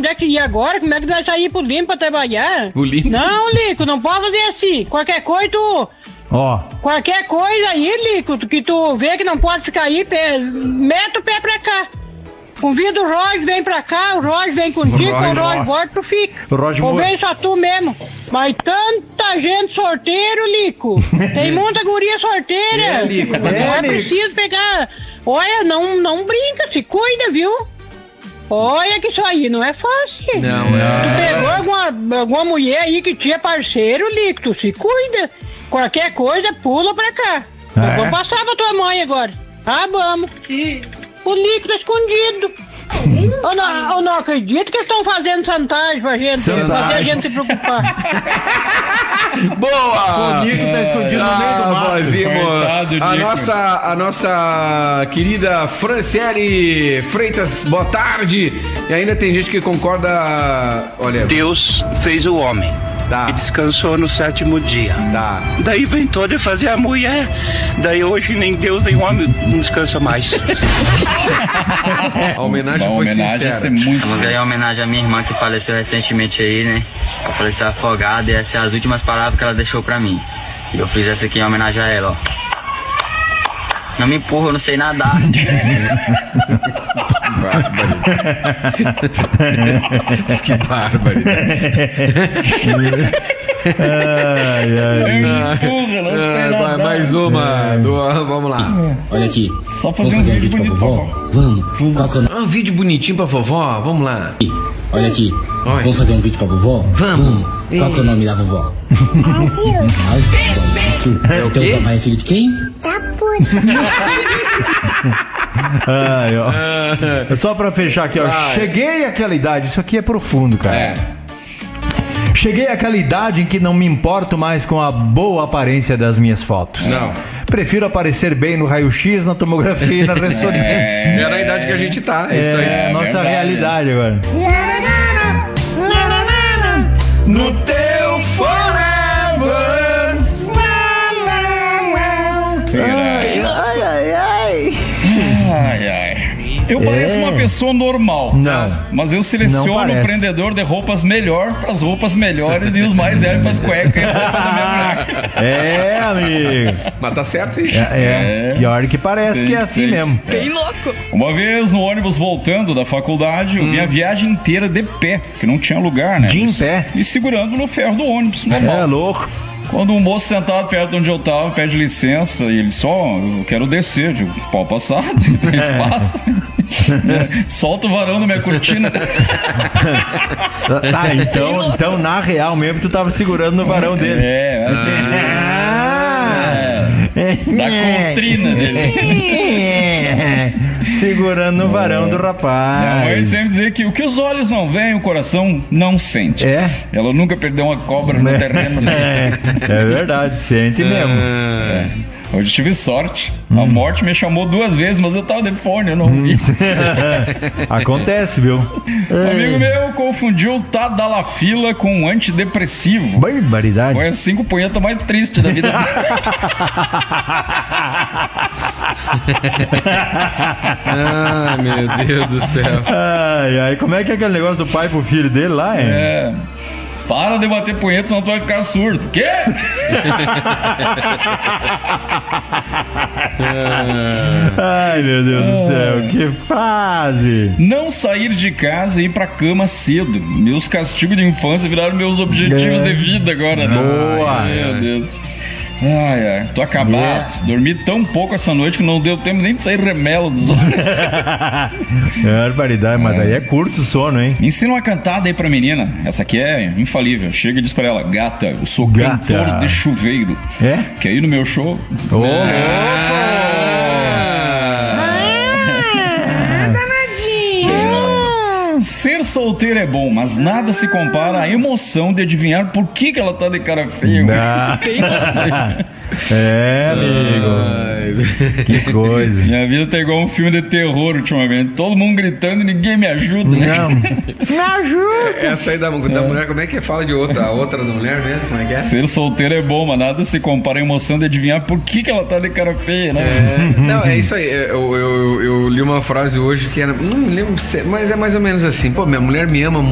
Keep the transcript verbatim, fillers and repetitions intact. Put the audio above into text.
onde é que ia agora? Como é que vai sair pro limpo pra trabalhar? O limpo? Não, Lico, não pode fazer assim. Qualquer coisa tu... Ó. Qualquer coisa aí, Lico, que tu vê que não pode ficar aí, pé, mete o pé pra cá. Convida o Roger, vem pra cá, o Roger vem contigo, o Roger, o Roger volta, tu fica. O Roger Ou mor- vem só tu mesmo. Mas tanta gente sorteiro, Lico. Tem muita guria sorteira. É, Lico, Não é, é, Lico. preciso pegar... Olha, não, não brinca, se cuida, viu? Olha que isso aí não é fácil. Não, Tu é. pegou alguma, alguma mulher aí que tinha parceiro, Lico, tu se cuida. Qualquer coisa, pula pra cá. Ah, Eu vou é? passar pra tua mãe agora. Ah, vamos. O Lico tá escondido. Eu não, eu não acredito que estão fazendo chantagem pra gente. Chantagem. Fazer a gente se preocupar. Boa! O Nico tá escondido no meio do Ah, mato. vozinho, Coitado, a Nico. nossa, a nossa querida Franciele Freitas, boa tarde. E ainda tem gente que concorda. Olha, Deus fez o homem Tá. e descansou no sétimo dia. tá. Daí inventou de fazer a mulher. Daí hoje nem Deus nem homem não descansa mais. A homenagem Uma foi homenagem ia sincera. ser muito. Essa música aí é uma homenagem à minha irmã que faleceu recentemente aí, né? Ela faleceu afogada e essas são as últimas palavras que ela deixou pra mim. E eu fiz essa aqui em homenagem a ela, ó. Não me empurra, eu não sei nadar. Que bárbaro. Ai, ai. Empurra, não sei Ah, vai, nadar. mais uma. do- vamos lá. Olha aqui. Só fazer um vídeo bonito pra vovó. Vamos. Qual que é o Ah, um vídeo bonitinho pra vovó. Vamos lá. nome? Olha aqui. Oi. Vamos fazer um vídeo pra vovó? Vamos. Qual que é o nome da vovó? É o Teu quê? papai é filho de quem? Ai, ó. Só pra fechar aqui, ó. Vai. Cheguei àquela idade. Isso aqui é profundo, cara. É. Cheguei àquela idade em que não me importo mais com a boa aparência das minhas fotos. Não. Prefiro aparecer bem no raio-x, na tomografia e na ressonância. É na idade que a gente tá. É isso aí. É, nossa verdade, realidade agora. No teu forever. Ai, ai. Eu pareço uma pessoa normal. Não. Mas eu Não seleciono parece. o prendedor de roupas melhor pras roupas melhores e os mais velhos pras cuecas e roupa da minha mulher. É, amigo. Mas tá certo isso. É, é. Pior que parece que é assim Sim. mesmo. Uma vez no ônibus voltando da faculdade, eu vi a viagem inteira de pé, que não tinha lugar, né? De em pé? E segurando no ferro do ônibus, normal. É louco. Quando um moço sentado perto de onde eu tava pede licença e ele só, eu quero descer, eu digo, pode passar, tem espaço. Solta o varão da minha cortina. Tá, então, então na real mesmo tu tava segurando no varão dele. É, É. da contrina dele. Segurando no varão do Minha mãe rapaz. sempre dizia que o que os olhos não veem, o coração não sente. É? Ela nunca perdeu uma cobra no terreno. É, é verdade, sente mesmo. É. Hoje tive sorte. A morte me chamou duas vezes, mas eu tava de fone, eu não vi. Acontece, viu? Um amigo meu confundiu o Tadalafila com um antidepressivo. Barbaridade. Foi as cinco punhetas mais tristes da vida dele. Ah, meu Deus do céu. Ai, ai, como é que é aquele negócio do pai pro filho dele lá, hein? É. Para de bater punheta, senão tu vai ficar surdo. Quê? Ai, meu Deus do céu, que fase! Não sair de casa e ir pra cama cedo. Meus castigos de infância viraram meus objetivos É. de vida agora, né? Boa. Ai, meu Deus. Ai, ai, tô acabado. Yeah. Dormi tão pouco essa noite que não deu tempo nem de sair remela dos olhos. É barbaridade, mas daí é curto o sono, hein? Ensina uma cantada aí pra menina. Essa aqui é infalível. Chega e diz pra ela: gata, eu sou Gata. cantor de chuveiro. É? Quer ir no meu show? Ô, louco! Ser solteiro é bom, mas nada se compara à emoção de adivinhar por que, que ela tá de cara feia. Ah. É, amigo. Que coisa. Minha vida tá igual um filme de terror ultimamente. Todo mundo gritando e ninguém me ajuda, né? Não. Me ajuda! Essa aí da, da mulher, como é que fala de outra? A outra da mulher mesmo? Como é que é? Ser solteiro é bom, mas nada se compara à emoção de adivinhar por que, que ela tá de cara feia, né? É, não, é isso aí. Eu, eu, eu, eu li uma frase hoje que era. Não me lembro, se- mas é mais ou menos assim. Pô, minha mulher me ama